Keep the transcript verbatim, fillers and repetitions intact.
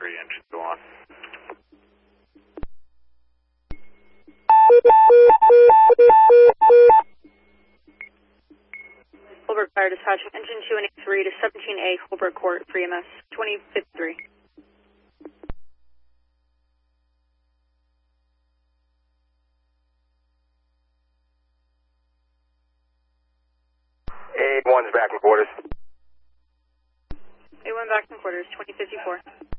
three, engine go on. Holbrook Fire Dispatch, engine two and three to seventeen A Holbrook Court for E M S twenty fifty-three. A one's back in quarters. A one back in quarters, twenty fifty-four.